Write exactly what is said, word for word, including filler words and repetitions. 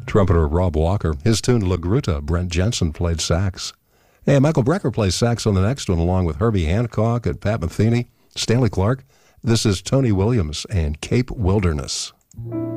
Trumpeter Rob Walker. His tune La Gruta. Brent Jensen played sax. And Michael Brecker plays sax on the next one, along with Herbie Hancock and Pat Metheny, Stanley Clark. This is Tony Williams and Cape Wilderness.